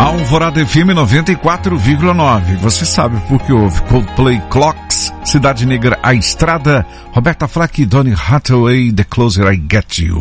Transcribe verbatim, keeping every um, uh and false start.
Alvorada F M noventa e quatro vírgula nove. Você sabe por que houve Coldplay, Clocks, Cidade Negra, A Estrada, Roberta Flack, Donny Hathaway, The Closer I Get You.